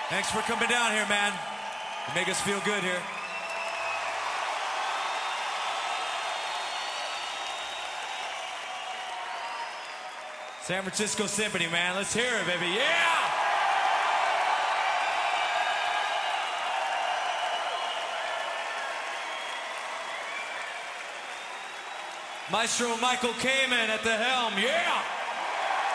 Thanks for coming down here, man. You make us feel good here. San Francisco Symphony, man. Let's hear it, baby. Yeah! Maestro Michael Kamen at the helm. Yeah!